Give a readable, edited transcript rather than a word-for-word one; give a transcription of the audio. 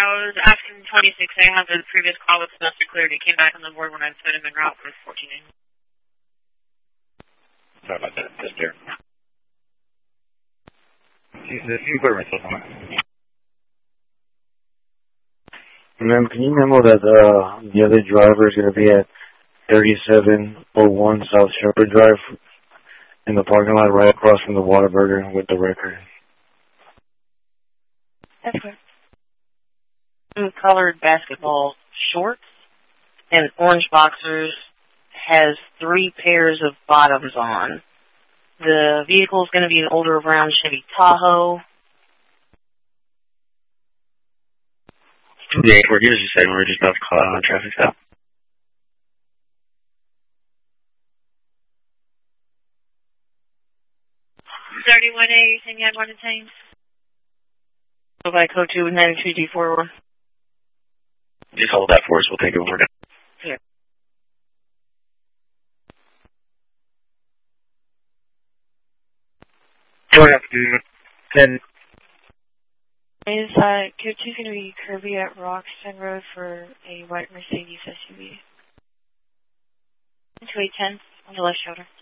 was asking 26A how the previous call was supposed to clear. It came back on the board when I put him en route for 14A. Sorry about that. Just there. You put myself on it. Ma'am, can you memo that the other driver is going to be at 3701 South Shepherd Drive in the parking lot right across from the Whataburger with the record? That's correct. Blue colored basketball shorts and orange boxers, has 3 pairs of bottoms on. The vehicle is going to be an older brown Chevy Tahoe. Yeah, we're just saying we're just about to call out on a traffic stop. 31A, you're saying you had one detained? Go by code 2 with 92D41. Just hold that for us, we'll take it over. Here. We're going to have to do 10. Is code 2 going to be Kirby at Roxton Road for a white Mercedes SUV? Into 810 on the left shoulder.